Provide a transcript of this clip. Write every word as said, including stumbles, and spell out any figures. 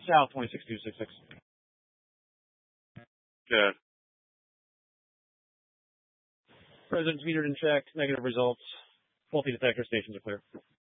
South twenty six two six six. Good. Residents metered and checked. Negative results. Faulty detector stations are clear.